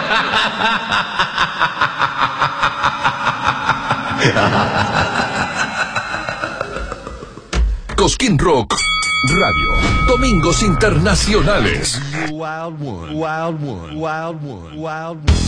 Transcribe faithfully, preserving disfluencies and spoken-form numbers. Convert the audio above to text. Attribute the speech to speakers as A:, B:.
A: Cosquín Rock Radio. Domingos internacionales.
B: Wild one, wild one, wild one, wild one.